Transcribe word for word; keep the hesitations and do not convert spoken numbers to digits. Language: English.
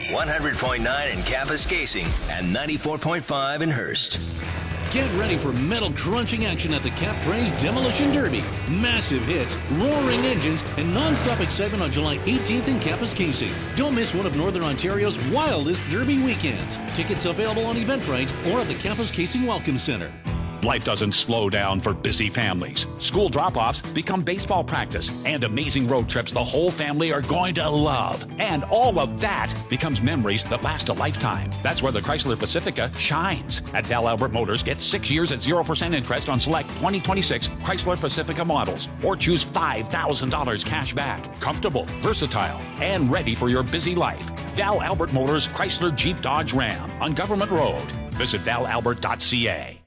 one hundred point nine in Kapuskasing and ninety-four point five in Hearst. Get ready for metal-crunching action at the Cap Craze Demolition Derby. Massive hits, roaring engines, and non-stop excitement on July eighteenth in Kapuskasing. Don't miss one of Northern Ontario's wildest derby weekends. Tickets available on Eventbrite or at the Kapuskasing Welcome Centre. Life doesn't slow down for busy families. School drop-offs become baseball practice and amazing road trips the whole family are going to love. And all of that becomes memories that last a lifetime. That's where the Chrysler Pacifica shines. At Val Albert Motors, get six years at zero percent interest on select twenty twenty-six Chrysler Pacifica models. Or choose five thousand dollars cash back. Comfortable, versatile, and ready for your busy life. Val Albert Motors Chrysler Jeep Dodge Ram on Government Road. Visit val albert dot c a.